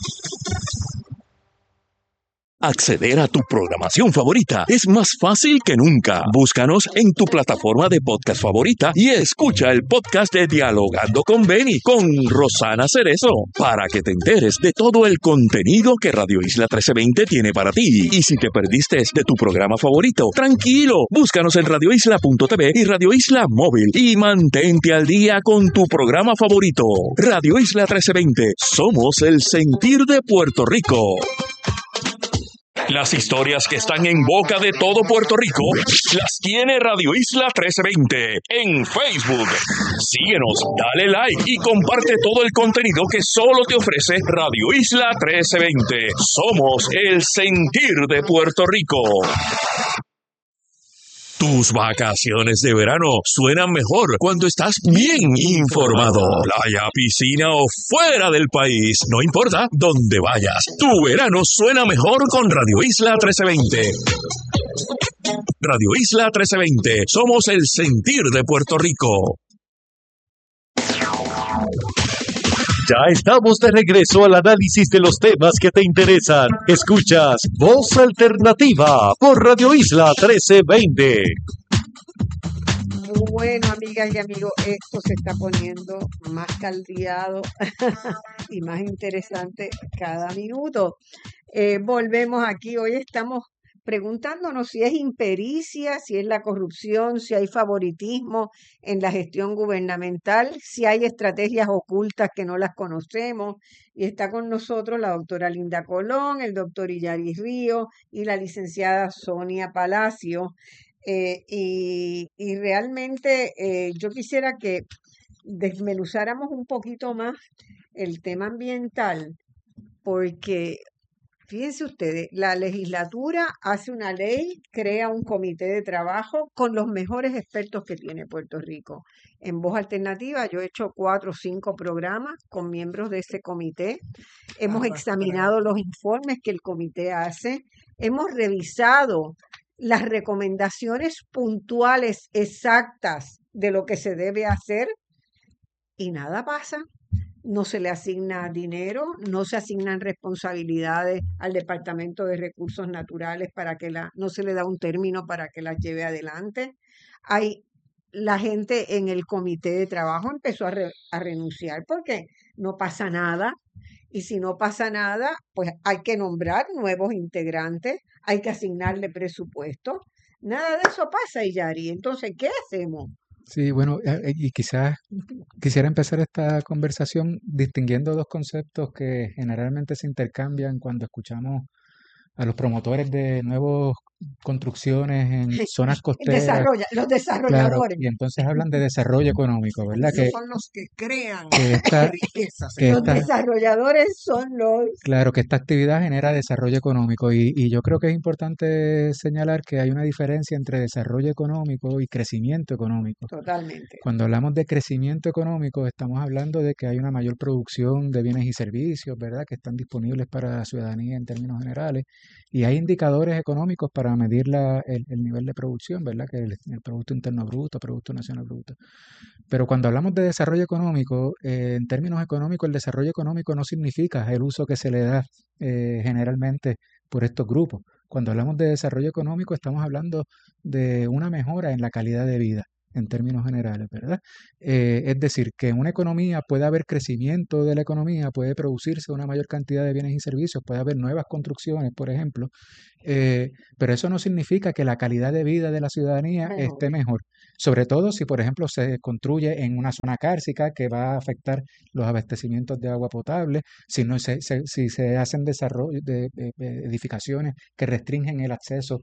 Acceder a tu programación favorita es más fácil que nunca. Búscanos en tu plataforma de podcast favorita y escucha el podcast de Dialogando con Benny con Rosana Cerezo para que te enteres de todo el contenido que Radio Isla 1320 tiene para ti. Y si te perdiste de tu programa favorito, tranquilo, búscanos en radioisla.tv y Radio Isla Móvil y mantente al día con tu programa favorito. Radio Isla 1320, somos el sentir de Puerto Rico. Las historias que están en boca de todo Puerto Rico las tiene Radio Isla 1320 en Facebook. Síguenos, dale like y comparte todo el contenido que solo te ofrece Radio Isla 1320. Somos el sentir de Puerto Rico. Tus vacaciones de verano suenan mejor cuando estás bien informado. Playa, piscina o fuera del país, no importa dónde vayas. Tu verano suena mejor con Radio Isla 1320. Radio Isla 1320, somos el sentir de Puerto Rico. Ya estamos de regreso al análisis de los temas que te interesan. Escuchas Voz Alternativa por Radio Isla 1320. Bueno, amigas y amigos, esto se está poniendo más caldeado y más interesante cada minuto. Volvemos aquí. Hoy estamos preguntándonos si es impericia, si es la corrupción, si hay favoritismo en la gestión gubernamental, si hay estrategias ocultas que no las conocemos. Y está con nosotros la doctora Linda Colón, el doctor Illaris Río y la licenciada Sonia Palacio. Y realmente yo quisiera que desmenuzáramos un poquito más el tema ambiental, porque fíjense ustedes, la legislatura hace una ley, crea un comité de trabajo con los mejores expertos que tiene Puerto Rico. En Voz Alternativa yo he hecho 4 o 5 programas con miembros de ese comité. Hemos examinado los informes que el comité hace, hemos revisado las recomendaciones puntuales exactas de lo que se debe hacer y nada pasa. No se le asigna dinero, no se asignan responsabilidades al Departamento de Recursos Naturales no se le da un término para que las lleve adelante. La gente en el comité de trabajo empezó a renunciar porque no pasa nada. Y si no pasa nada, pues hay que nombrar nuevos integrantes, hay que asignarle presupuesto. Nada de eso pasa, Yari. Entonces, ¿qué hacemos? Sí, bueno, y quizás quisiera empezar esta conversación distinguiendo 2 conceptos que generalmente se intercambian cuando escuchamos a los promotores de nuevos construcciones en zonas costeras, Los claro, desarrolladores. y entonces hablan de desarrollo económico, ¿verdad? Esos son los que crean Que esta, riquezas que en Los el esta, país. desarrolladores son los... claro, que esta actividad genera desarrollo económico y yo creo que es importante señalar que hay una diferencia entre desarrollo económico y crecimiento económico. Totalmente. Cuando hablamos de crecimiento económico, estamos hablando de que hay una mayor producción de bienes y servicios, ¿verdad? Que están disponibles para la ciudadanía en términos generales. Y hay indicadores económicos para medir el nivel de producción, ¿verdad? Que el Producto Interno Bruto, Producto Nacional Bruto. Pero cuando hablamos de desarrollo económico, en términos económicos, el desarrollo económico no significa el uso que se le da generalmente por estos grupos. Cuando hablamos de desarrollo económico, estamos hablando de una mejora en la calidad de vida en términos generales, ¿verdad? Es decir, que en una economía puede haber crecimiento de la economía, puede producirse una mayor cantidad de bienes y servicios, puede haber nuevas construcciones, por ejemplo, pero eso no significa que la calidad de vida de la ciudadanía esté mejor. Sobre todo si, por ejemplo, se construye en una zona cárcica que va a afectar los abastecimientos de agua potable, si se hacen desarrollo de edificaciones que restringen el acceso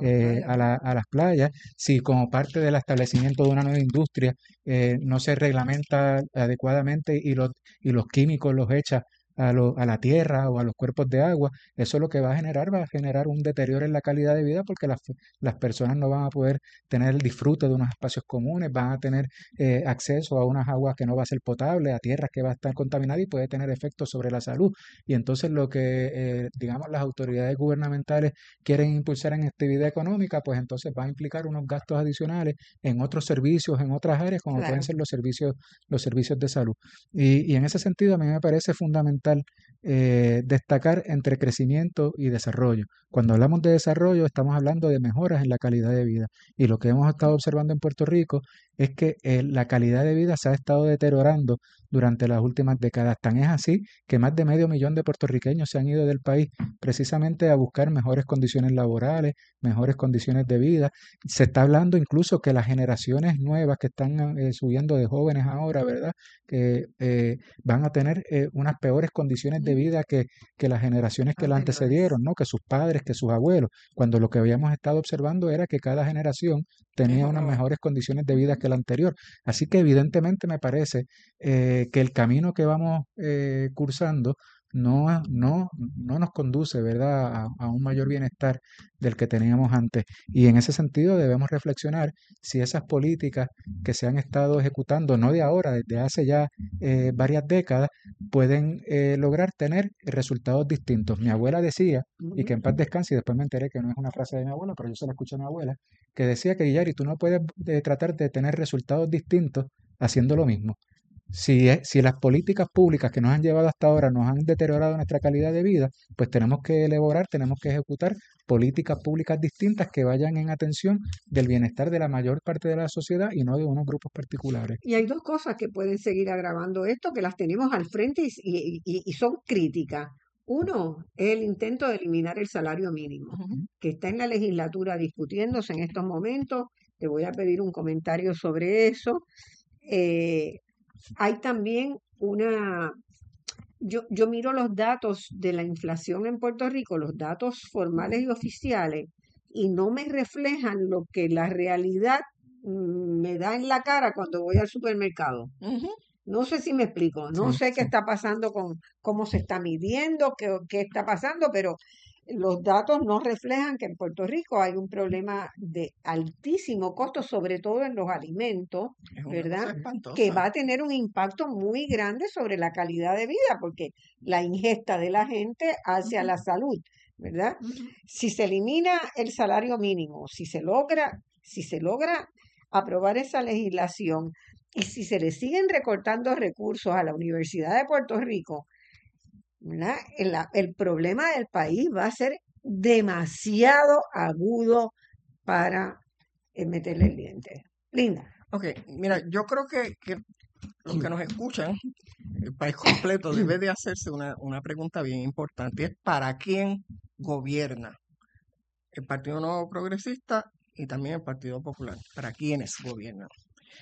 a las playas, si como parte del establecimiento de una nueva industria no se reglamenta adecuadamente y los químicos los echa a la tierra o a los cuerpos de agua, eso lo que va a generar un deterioro en la calidad de vida porque las personas no van a poder tener el disfrute de unos espacios comunes, van a tener acceso a unas aguas que no va a ser potable, a tierras que va a estar contaminada y puede tener efectos sobre la salud. Y entonces lo que, digamos, las autoridades gubernamentales quieren impulsar en actividad económica, pues entonces va a implicar unos gastos adicionales en otros servicios, en otras áreas, como pueden ser los servicios de salud. Y en ese sentido a mí me parece fundamental destacar entre crecimiento y desarrollo. Cuando hablamos de desarrollo estamos hablando de mejoras en la calidad de vida y lo que hemos estado observando en Puerto Rico es que la calidad de vida se ha estado deteriorando durante las últimas décadas. Tan es así que más de 500,000 de puertorriqueños se han ido del país precisamente a buscar mejores condiciones laborales, mejores condiciones de vida. Se está hablando incluso que las generaciones nuevas que están subiendo de jóvenes ahora, ¿verdad? Que van a tener unas peores condiciones de vida que las generaciones que la antecedieron, ¿no? Que sus padres, que sus abuelos, cuando lo que habíamos estado observando era que cada generación tenía unas mejores condiciones de vida que la anterior. Así que evidentemente me parece que el camino que vamos cursando no nos conduce, ¿verdad?, a un mayor bienestar del que teníamos antes. Y en ese sentido debemos reflexionar si esas políticas que se han estado ejecutando, no de ahora, desde hace ya varias décadas, pueden lograr tener resultados distintos. Mi abuela decía, y que en paz descanse, y después me enteré que no es una frase de mi abuela, pero yo se la escuché a mi abuela, que decía que, Guillermo, tú no puedes tratar de tener resultados distintos haciendo lo mismo. Si las políticas públicas que nos han llevado hasta ahora nos han deteriorado nuestra calidad de vida, pues tenemos que elaborar, tenemos que ejecutar políticas públicas distintas que vayan en atención del bienestar de la mayor parte de la sociedad y no de unos grupos particulares. Y hay dos cosas que pueden seguir agravando esto, que las tenemos al frente y son críticas. Uno es el intento de eliminar el salario mínimo, que está en la legislatura discutiéndose en estos momentos. Te voy a pedir un comentario sobre eso. Hay también yo miro los datos de la inflación en Puerto Rico, los datos formales y oficiales, y no me reflejan lo que la realidad me da en la cara cuando voy al supermercado. No sé si me explico, no sé qué está pasando con cómo se está midiendo, qué está pasando, pero los datos no reflejan que en Puerto Rico hay un problema de altísimo costo, sobre todo en los alimentos, ¿verdad? Que va a tener un impacto muy grande sobre la calidad de vida, porque la ingesta de la gente hacia la salud, ¿verdad? Si se elimina el salario mínimo, si se logra aprobar esa legislación y si se le siguen recortando recursos a la Universidad de Puerto Rico, ¿verdad? El problema del país va a ser demasiado agudo para meterle el diente. Linda. Ok, mira, yo creo que los que nos escuchan, el país completo debe de hacerse una pregunta bien importante. Es ¿para quién gobierna el Partido Nuevo Progresista y también el Partido Popular? ¿Para quiénes gobiernan?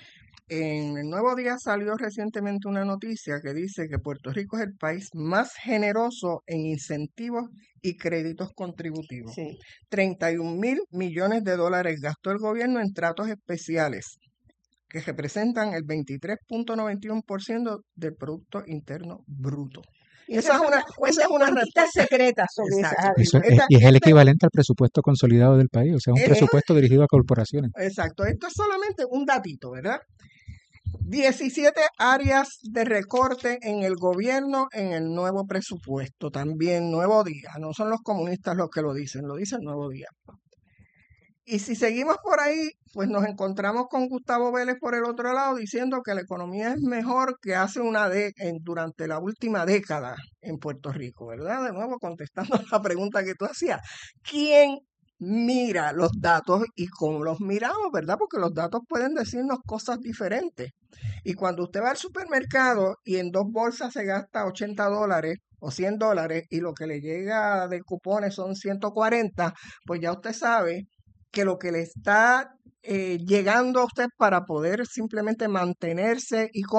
en el Nuevo Día salió recientemente una noticia que dice que Puerto Rico es el país más generoso en incentivos y créditos contributivos. Sí. 31.000 millones de dólares gastó el gobierno en tratos especiales, que representan el 23.91% del Producto Interno Bruto. Y Esa es una cuentitas respuesta. secretas sobre esas Exacto. Eso áreas. y es el equivalente al presupuesto consolidado del país, o sea, un presupuesto dirigido a corporaciones. Exacto, esto es solamente un datito, ¿verdad? 17 áreas de recorte en el gobierno en el nuevo presupuesto, también Nuevo Día, no son los comunistas los que lo dice el Nuevo Día. Y si seguimos por ahí, pues nos encontramos con Gustavo Vélez por el otro lado diciendo que la economía es mejor que hace durante la última década en Puerto Rico, ¿verdad? De nuevo contestando la pregunta que tú hacías. ¿Quién mira los datos y cómo los miramos, verdad? Porque los datos pueden decirnos cosas diferentes. Y cuando usted va al supermercado y en 2 bolsas se gasta $80 o $100 y lo que le llega de cupones son 140, pues ya usted sabe que lo que le está llegando a usted para poder simplemente mantenerse y